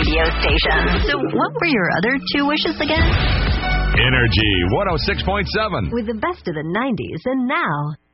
radio station. So what were your other two wishes again? Energy 106.7. With the best of the 90s and now.